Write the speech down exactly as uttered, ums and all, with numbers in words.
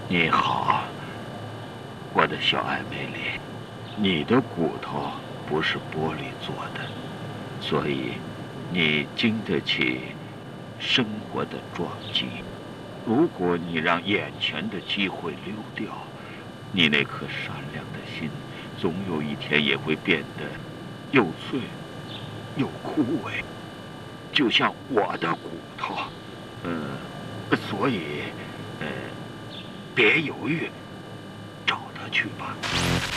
你好，我的小艾梅丽，你的骨头不是玻璃做的，所以你经得起生活的撞击。如果你让眼前的机会溜掉，你那颗善良的心，总有一天也会变得又脆又枯萎，就像我的骨头。嗯，所以，呃，别犹豫，找他去吧。